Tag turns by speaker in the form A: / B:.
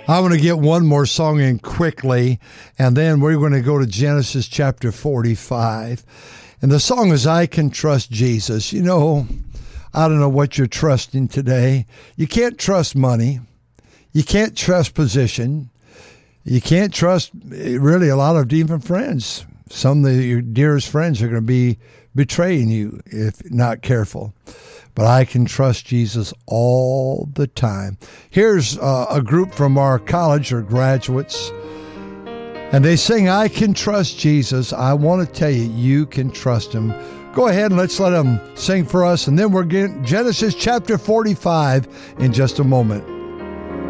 A: I want to get one more song in quickly, and then we're going to go to Genesis chapter 45. And the song is I Can Trust Jesus. You know, I don't know what you're trusting today. You can't trust money. You can't trust position. You can't trust really a lot of even friends. Some of your dearest friends are going to be betraying you if not careful. But I can trust Jesus all the time. Here's a group from our college or graduates, and they sing, I Can Trust Jesus. I want to tell you, you can trust him. Go ahead and let's let them sing for us, and then we're getting Genesis chapter 45 in just a moment.